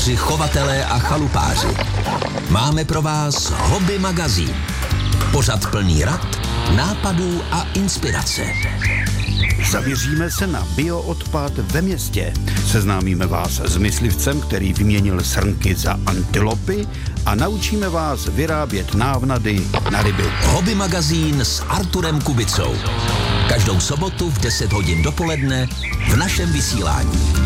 rybáři, chovatelé a chalupáři. Máme pro vás Hobby magazín. Pořad plný rad, nápadů a inspirace. Zaměříme se na bioodpad ve městě. Seznámíme vás s myslivcem, který vyměnil srnky za antilopy a naučíme vás vyrábět návnady na ryby. Hobby magazín s Arturem Kubicou. Každou sobotu v 10 hodin dopoledne v našem vysílání.